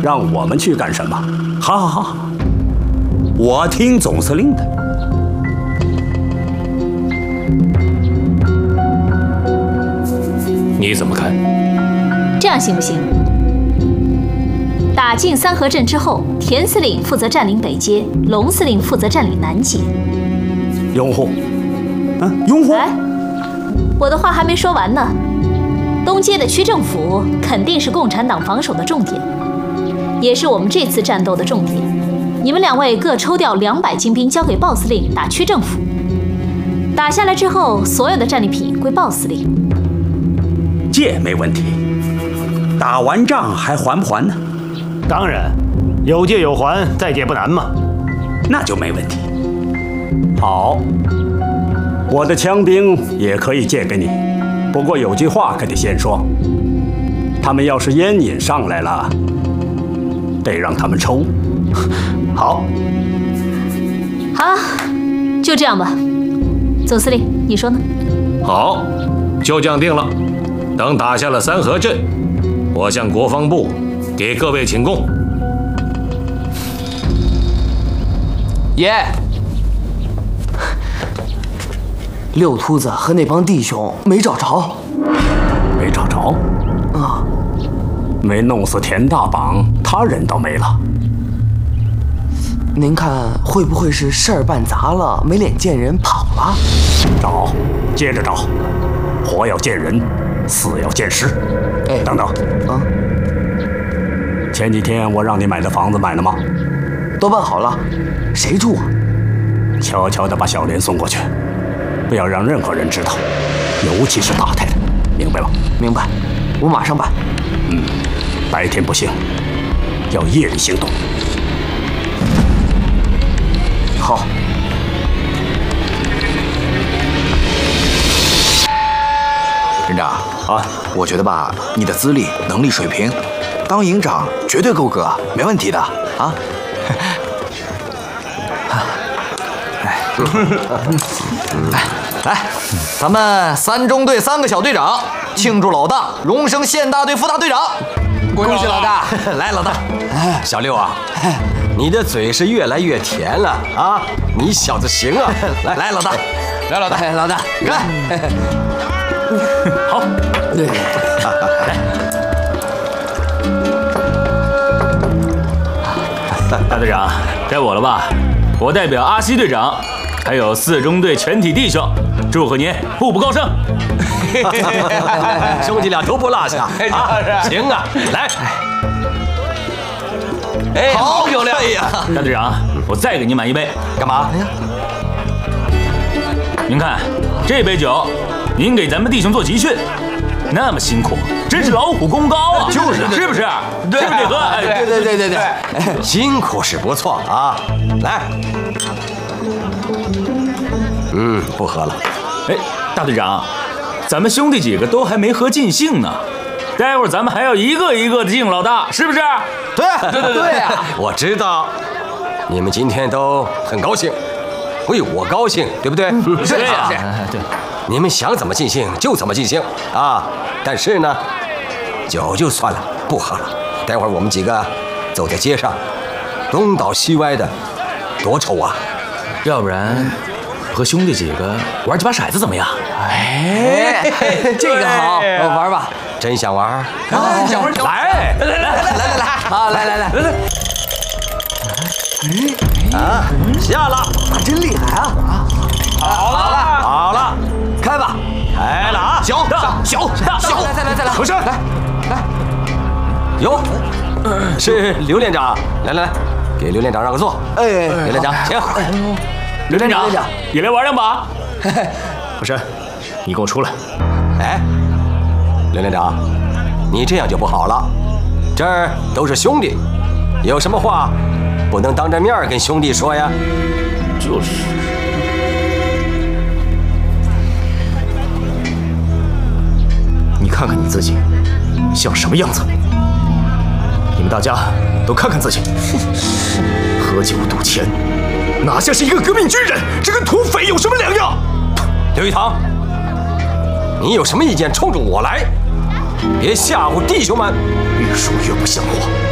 让我们去干什么？好好好，我听总司令的。 你怎么看？ 这样行不行？打进三河镇之后，田司令负责占领北街，龙司令负责占领南街。 拥护，拥护。 哎，我的话还没说完呢。东街的区政府肯定是共产党防守的重点，也是我们这次战斗的重点。你们两位各抽调200精兵交给鲍司令打区政府。打下来之后，所有的战利品归鲍司令。 借没问题，打完仗还还不还呢？ 当然，有借有还，再借不难嘛。 那就没问题。好，我的枪兵也可以借给你，不过有句话可得先说：他们要是烟瘾上来了，得让他们抽。 好， 好，就这样吧。总司令，你说呢？ 好，就这样定了。等打下了三河镇，我向国防部给各位请功。 爷，六秃子和那帮弟兄没找着。 没找着？ 啊， 没弄死田大绑，他人倒没了。 您看会不会是事儿办砸了，没脸见人跑了？ 找，接着找，活要见人，死要见尸。 哎， 等等， 啊， 前几天我让你买的房子买了吗？ 都办好了，谁住啊？ 悄悄地把小莲送过去，不要让任何人知道，尤其是大太太，明白吗？ 明白，我马上办。 白天不行，要夜里行动。 好。 镇长啊， 我觉得吧，你的资历、能力水平，当营长绝对够格，没问题的啊。来，咱们3中队3个小队长庆祝老大荣升县大队副大队长， 恭喜老大！ 来，老大， 小六啊，你的嘴是越来越甜了啊！你小子行啊！ 来，老大， 来，老大， 老大， 来， 好， 对， 大队长，该我了吧？我代表阿西队长，还有4中队全体弟兄，祝贺您步步高升！ 兄弟俩都不落下啊！行啊，来，哎，好漂亮！哎呀， 大队长，我再给您满一杯。 干嘛？ 您看，这杯酒，您给咱们弟兄做集训，那么辛苦，真是劳苦功高啊！ 就是， 是不是？ 对， 是不是得喝？哎， 对，辛苦是不错啊！来，不喝了。 哎，大队长，咱们兄弟几个都还没喝尽兴呢，待会儿咱们还要一个一个的敬老大，是不是？ 对呀，我知道，你们今天都很高兴，为我高兴，对不对？ 是啊，对。 你们想怎么尽兴就怎么尽兴啊！但是呢，酒就算了，不喝了。待会儿我们几个走在街上，东倒西歪的，多丑啊！ 要不然和兄弟几个玩几把骰子怎么样？ 哎，这个好，玩吧。 真想玩？ 想玩， 来， 好，来， 啊，下了， 真厉害啊！ 好了， 开吧， 开了啊！小， 再来， 合适，来，有，是刘连长，来，给刘连长让个座。 哎， 刘连长，请。 刘连长也来玩两把。 不是，你给我出来！ 哎，刘连长，你这样就不好了，这儿都是兄弟，有什么话不能当着面跟兄弟说呀？ 就是。 你看看你自己，像什么样子？你们大家都看看自己，喝酒赌钱，哪像是一个革命军人？这跟土匪有什么两样？ 刘玉堂，你有什么意见冲着我来，别吓唬弟兄们。 越说越不像话。